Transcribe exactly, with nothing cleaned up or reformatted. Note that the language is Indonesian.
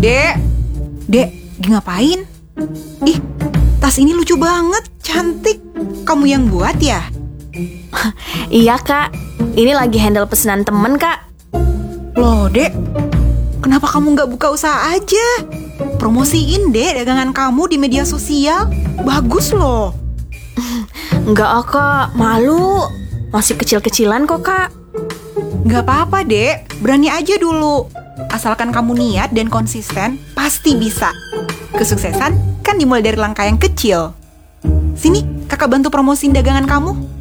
Dek, Dek, lagi ngapain? Ih, tas ini lucu banget, cantik. Kamu yang buat ya? Iya kak, ini lagi handle pesanan temen kak. Loh Dek, kenapa kamu nggak buka usaha aja? Promosiin Dek dagangan kamu di media sosial. Bagus loh. Enggak ah kak, malu. Masih kecil-kecilan kok kak. Nggak apa-apa Dek, berani aja dulu. Asalkan kamu niat dan konsisten, pasti bisa. Kesuksesan kan dimulai dari langkah yang kecil. Sini, kakak bantu promosiin dagangan kamu.